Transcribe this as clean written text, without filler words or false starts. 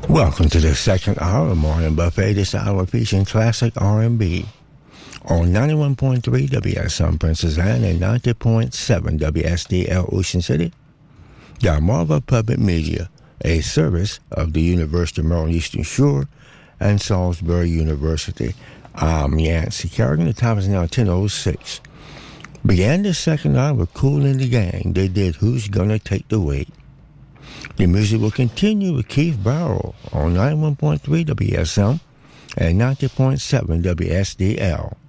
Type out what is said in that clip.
Welcome to the second hour of Morning Buffet. This hour featuring classic R&B on 91.3 WSM Princess Anne and 90.7 WSDL Ocean City. Delmarva Public Media, a service of the University of Maryland Eastern Shore and Salisbury University. I'm Yancey Kerrigan. The time is now 10:06. Began the second hour with Kool and the Gang. They did Who's Gonna Take the Weight. The music will continue with Keith Barrow on 91.3 WSM and 90.7 WSDL.